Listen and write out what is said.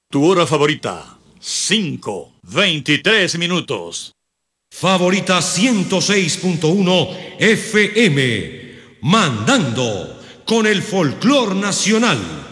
Tu hora favorita, 5:23. Favorita 106.1 FM, mandando con el folclor nacional.